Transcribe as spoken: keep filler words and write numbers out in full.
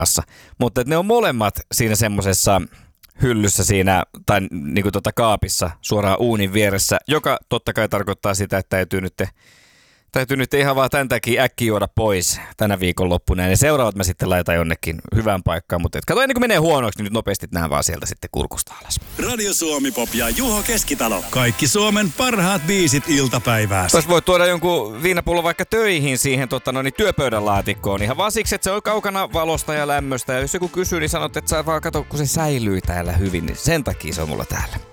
kanssa. Mutta ne on molemmat siinä semmosessa hyllyssä siinä, tai niinku tota kaapissa suoraan uunin vieressä, joka totta kai tarkoittaa sitä, että täytyy nyt, täytyy nyt ihan vaan tämän takia äkkiä juoda pois tänä viikonloppuna. Ja ne seuraavat mä sitten laitan jonnekin hyvään paikkaan, mutta kato ennen kuin menee huonoiksi, niin nyt nopeasti nämä vaan sieltä sitten kurkusta alas. Radio Suomi Pop ja Juho Keskitalo. Kaikki Suomen parhaat biisit iltapäiväässä. Tässä voi tuoda jonkun viinapullon vaikka töihin siihen tota, no, niin työpöydän laatikkoon. Ihan vaan siksi, että se on kaukana valosta ja lämmöstä. Ja jos joku kysyy, niin sanot, että sä vaan kato, kun se säilyy täällä hyvin. Niin sen takia se on mulla täällä.